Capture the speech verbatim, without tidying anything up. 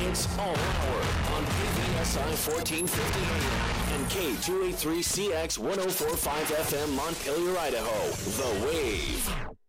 It's All Hour on K V S I fourteen fifty A M and K two eighty-three C X one oh four point five F M Montpelier, Idaho. The Wave.